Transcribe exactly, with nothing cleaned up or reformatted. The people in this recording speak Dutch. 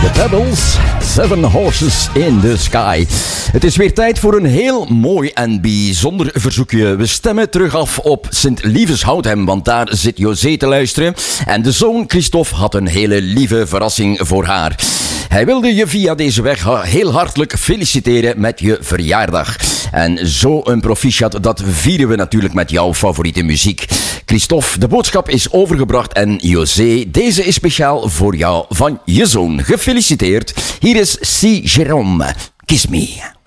The Pebbles, Seven Horses in the Sky. Het is weer tijd voor een heel mooi en bijzonder verzoekje. We stemmen terug af op Sint-Lieveshouthem, want daar zit José te luisteren. En de zoon Christophe had een hele lieve verrassing voor haar. Hij wilde je via deze weg heel hartelijk feliciteren met je verjaardag. En zo een proficiat, dat vieren we natuurlijk met jouw favoriete muziek. Christophe, de boodschap is overgebracht en José, deze is speciaal voor jou van je zoon. Gefeliciteerd. Hier is C. Jérôme. Kiss Me.